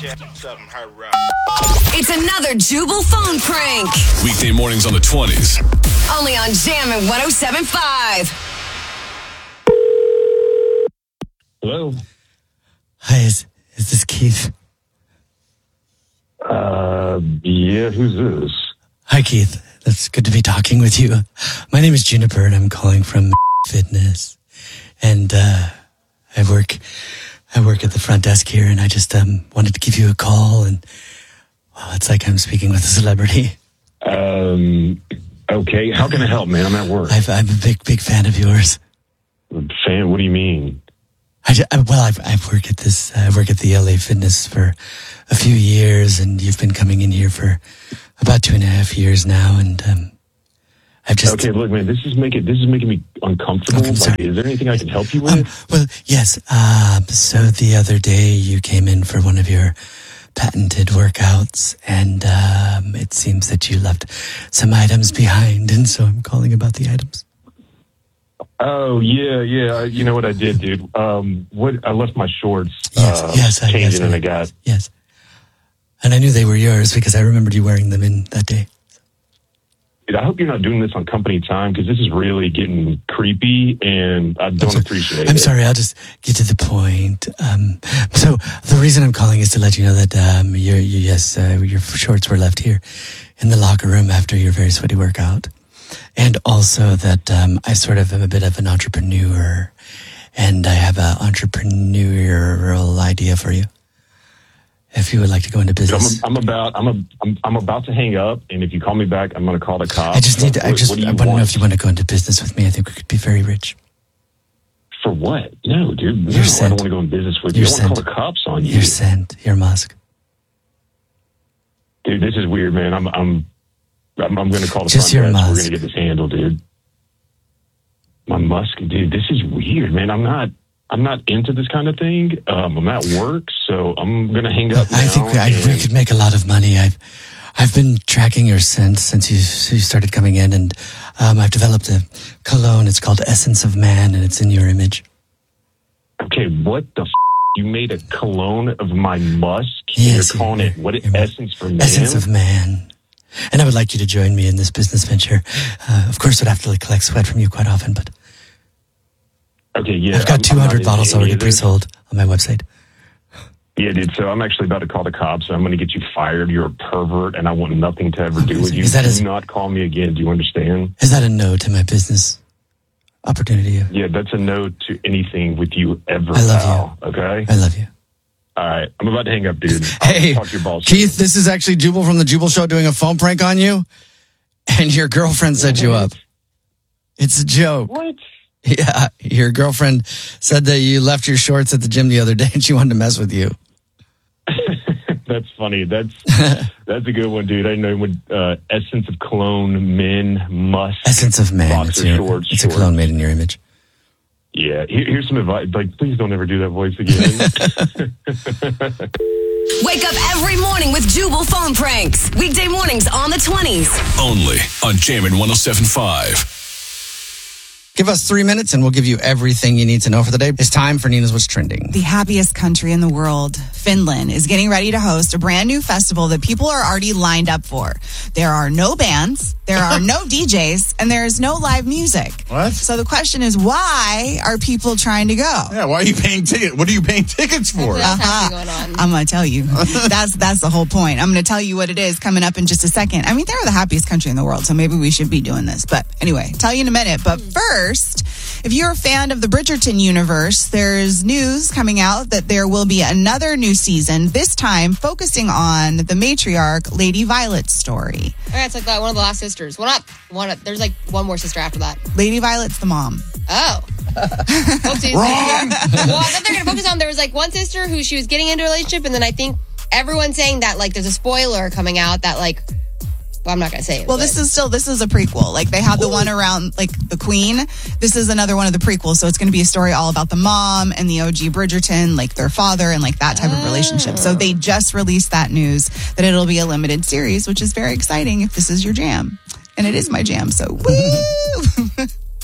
It's another Jubal phone prank. Weekday mornings on the 20s. Only on Jammin' 107.5. Hello. Hi, is this Keith? Yeah, who's this? Hi, Keith. That's good to be talking with you. My name is Juniper, and I'm calling from Fitness. And I work at the front desk here, and I just wanted to give you a call. And well, it's like I'm speaking with a celebrity. Okay. How can I help, man? I'm at work. I'm a big fan of yours. Fan? What do you mean? I work at this. I work at the LA Fitness for a few years, and you've been coming in here for about 2.5 years now, and I've just. Okay, look, man. This is making me uncomfortable. Okay, I'm sorry. Is there anything I can help you with? Well, yes. So the other day you came in for one of your patented workouts, and it seems that you left some items behind, and so I'm calling about the items. Oh yeah. You know what I did, dude? I left my shorts. Yes. Changing, and I got. Yes. And I knew they were yours because I remembered you wearing them in that day. Dude, I hope you're not doing this on company time because this is really getting creepy, and I don't appreciate it. I'm sorry. I'll just get to the point. So the reason I'm calling is to let you know that your shorts were left here in the locker room after your very sweaty workout, and also that I sort of am a bit of an entrepreneur, and I have an entrepreneurial idea for you. If you would like to go into business, I'm about to hang up, and if you call me back, I'm going to call the cops. I just need to. I want to know if you want to go into business with me. I think we could be very rich. For what? No, dude. No, You're I sent. don't want to go in business with you. I want to call the cops on you. You're sent. You're Musk. Dude, this is weird, man. I'm going to call the Just front your desk. Musk. We're going to get this handled, dude. My Musk, dude. This is weird, man. I'm not into this kind of thing. I'm at work, so I'm going to hang up now. I think we could make a lot of money. I've been tracking your scent since you started coming in, and I've developed a cologne. It's called Essence of Man, and it's in your image. Okay, what the f***? You made a cologne of my musk? Yes. You're calling it, what, Essence for Man? Essence of Man. And I would like you to join me in this business venture. Of course, I'd have to collect sweat from you quite often, but... Okay, yeah. I've got 200 bottles already pre-sold on my website. Yeah, dude, so I'm actually about to call the cops. I'm going to get you fired. You're a pervert, and I want nothing to ever do with you. Do not call me again. Do you understand? Is that a no to my business opportunity? Yeah, that's a no to anything with you ever. I love you. Okay? I love you. All right, I'm about to hang up, dude. Hey, talk to your boss. Keith, this is actually Jubal from the Jubal Show doing a phone prank on you, and your girlfriend set you up. It's a joke. What? Yeah, your girlfriend said that you left your shorts at the gym the other day, and she wanted to mess with you. That's funny. That's a good one, dude. I know when Essence of Cologne Men Musk. Essence of Man. It's a cologne made in your image. Yeah. Here's some advice. Like, please don't ever do that voice again. Wake up every morning with Jubal phone pranks. Weekday mornings on the 20s. Only on Jammin' 107.5. Give us 3 minutes and we'll give you everything you need to know for the day. It's time for Nina's What's Trending. The happiest country in the world, Finland, is getting ready to host a brand new festival that people are already lined up for. There are no bands, there are no DJs, and there is no live music. What? So the question is, why are people trying to go? Yeah, why are you paying tickets? What are you paying tickets for? I'm going to tell you. That's the whole point. I'm going to tell you what it is coming up in just a second. I mean, they're the happiest country in the world, so maybe we should be doing this. But anyway, tell you in a minute. But first, if you're a fan of the Bridgerton universe, there's news coming out that there will be another new season, this time focusing on the matriarch, Lady Violet's story. Okay, it's like one of the last sisters. There's like one more sister after that. Lady Violet's the mom. Oh. Oopsies. Wrong! Well, I thought they're going to focus on, there was like one sister who she was getting into a relationship, and then I think everyone's saying that like there's a spoiler coming out that like, well, I'm not going to say it. Well, this is a prequel. Like they had the one around like the Queen. This is another one of the prequels. So it's going to be a story all about the mom and the OG Bridgerton, like their father and like that type of relationship. So they just released that news that it'll be a limited series, which is very exciting if this is your jam. And it is my jam. So woo!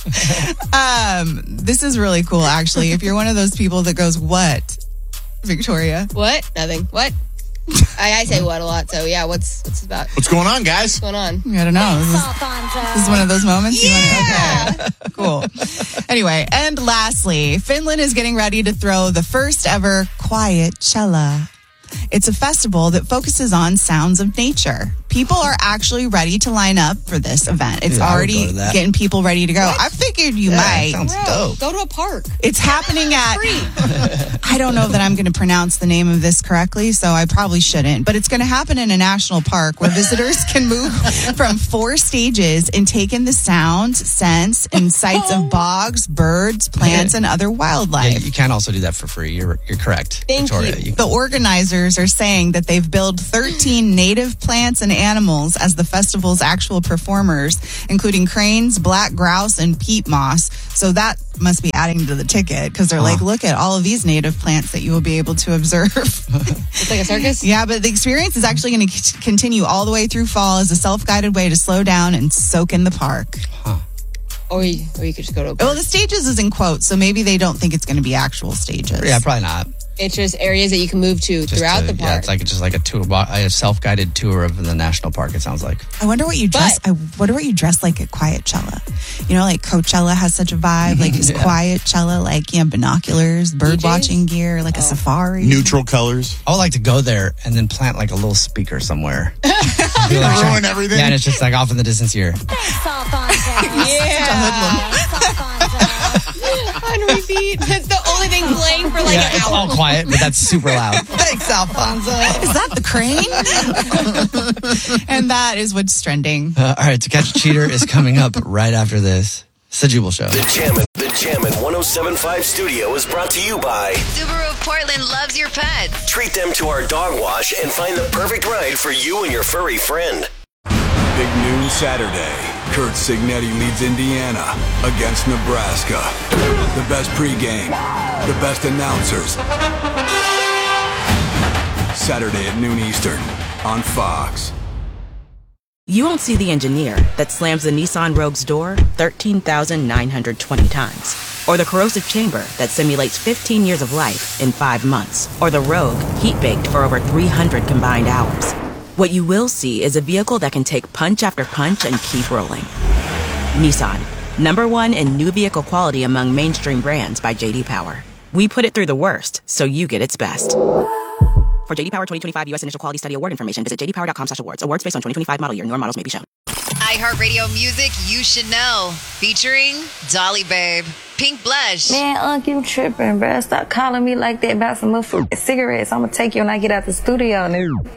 This is really cool, actually. If you're one of those people that goes, what, Victoria? What? Nothing. What? I say what a lot, so yeah, what's about? What's going on, guys? What's going on? I don't know. This is one of those moments. Okay. Cool. Anyway, and lastly, Finland is getting ready to throw the first ever Quietcella. It's a festival that focuses on sounds of nature. People are actually ready to line up for this event. It's already getting people ready to go. I figured you might. Sounds dope. Go to a park. It's happening at, I don't know that I'm going to pronounce the name of this correctly, so I probably shouldn't, but it's going to happen in a national park where visitors can move from 4 stages and take in the sounds, scents, and sights of bogs, birds, plants, and other wildlife. Yeah, you can also do that for free. You're correct, Thank Victoria. you. The organizers are saying that they've billed 13 native plants and animals as the festival's actual performers, including cranes, black grouse, and peat moss. So that must be adding to the ticket because they're like, look at all of these native plants that you will be able to observe. It's like a circus? Yeah, but the experience is actually going to continue all the way through fall as a self-guided way to slow down and soak in the park. Or you could just go to a park. Well, the stages is in quotes, so maybe they don't think it's going to be actual stages. Yeah, probably not. It's just areas that you can move to throughout the park. Yeah, it's like just like a tour, a self-guided tour of the national park. It sounds like. I wonder what you dress. I wonder what you dress like at Quietcella. You know, like Coachella has such a vibe. Like is Quietcella like binoculars, bird watching gear, like a safari, Neutral colors. I would like to go there and then plant like a little speaker somewhere. Ruin everything. Yeah, and it's just like off in the distance here. On repeat. That's the only thing playing for like an It's hour. all quiet, but that's super loud. Thanks, Alfonso. Is that the crane? And that is what's trending. All right, To Catch a Cheater is coming up right after this. It's the Jubal Show. The Jam at 107.5 studio is brought to you by Subaru of Portland loves your pets. Treat them to our dog wash and find the perfect ride for you and your furry friend. Big noon Saturday. Kurt Signetti leads Indiana against Nebraska. The best pregame, the best announcers. Saturday at noon Eastern on Fox. You won't see the engineer that slams the Nissan Rogue's door 13,920 times. Or the corrosive chamber that simulates 15 years of life in 5 months. Or the Rogue heat-baked for over 300 combined hours. What you will see is a vehicle that can take punch after punch and keep rolling. Nissan, #1 in new vehicle quality among mainstream brands by J.D. Power. We put it through the worst, so you get its best. For J.D. Power 2025 U.S. Initial Quality Study Award information, visit jdpower.com/awards. Awards based on 2025 model year. Newer models may be shown. iHeartRadio music you should know. Featuring Dolly Babe. Pink Blush. Man, you tripping, bruh. Stop calling me like that about some motherfucking cigarettes. I'm gonna take you when I get out the studio, nigga.